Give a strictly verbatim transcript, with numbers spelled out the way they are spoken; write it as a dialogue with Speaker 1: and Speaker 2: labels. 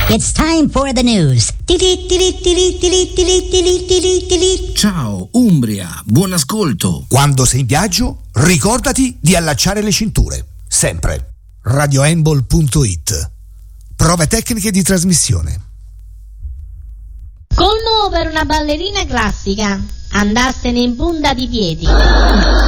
Speaker 1: It's time for the news.
Speaker 2: Ciao Umbria, buon ascolto.
Speaker 3: Quando sei in viaggio, ricordati di allacciare le cinture. Sempre. radioembol punto it. Prove tecniche di trasmissione.
Speaker 4: Colmo per una ballerina classica. Andarsene in punta di piedi.